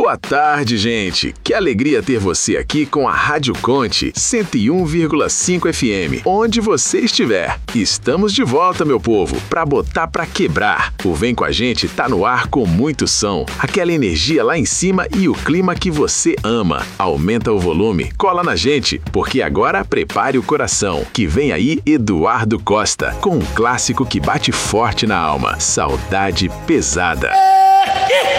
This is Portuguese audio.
Boa tarde, gente! Que alegria ter você aqui com a Rádio Conte 101,5 FM, onde você estiver. Estamos de volta, meu povo, pra botar pra quebrar. O Vem Com a Gente tá no ar com muito som, aquela energia lá em cima e o clima que você ama. Aumenta o volume, cola na gente, porque agora prepare o coração, que vem aí Eduardo Costa, com um clássico que bate forte na alma, Saudade Pesada.